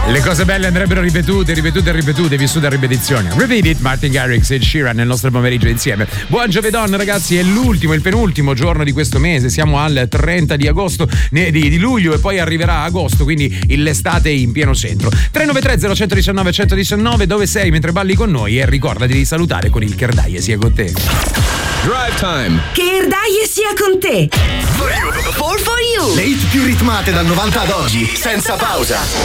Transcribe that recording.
Le cose belle andrebbero ripetute, vissute a ripetizione. Repeat it, Martin Garrix e Sheeran nel nostro pomeriggio insieme. Buon giovedì ragazzi, è il penultimo giorno di questo mese, siamo al 30 di agosto, di luglio, e poi arriverà agosto, quindi l'estate in pieno centro. 393 0119 119, dove sei mentre balli con noi, e ricordati di salutare con il Che Erdaie sia con te. Drive Time. Che Erdaie sia con te. For you. For you. Le hit più ritmate dal 90 ad oggi, senza pausa.